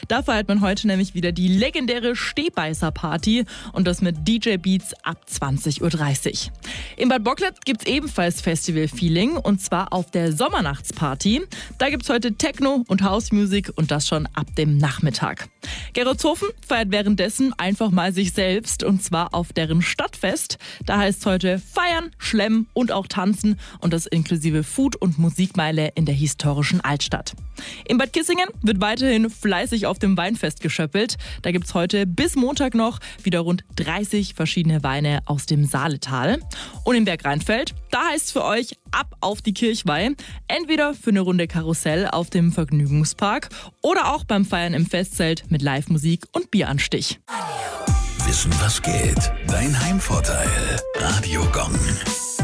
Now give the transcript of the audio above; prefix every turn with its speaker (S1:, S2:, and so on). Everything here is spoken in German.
S1: Da feiert man heute nämlich wieder die legendäre Stehbeißer-Party und das mit DJ-Beats ab 20.30 Uhr. In Bad Bocklet gibt's ebenfalls Festival-Feeling und zwar auf der Sommernachtsparty. Da gibt's heute Techno und House-Music und das schon ab dem Nachmittag. Gerolzhofen feiert währenddessen einfach mal sich selbst und zwar auf deren Stadtfest. Da heißt es heute feiern, schlemmen und auch tanzen und das inklusive Food- und Musikmeile in der historischen Altstadt. In Bad Kissingen wird weiterhin fleißig auf dem Weinfest geschöppelt. Da gibt's heute bis Montag noch wieder rund 30 verschiedene Weine aus dem Saaletal. Und in Bergrheinfeld, da heißt es für euch ab auf die Kirchweih. Entweder für eine Runde Karussell auf dem Vergnügungspark oder auch beim Feiern im Festzelt mit Live-Musik und Bieranstich.
S2: Wissen, was geht? Dein Heimvorteil. Radio Gong.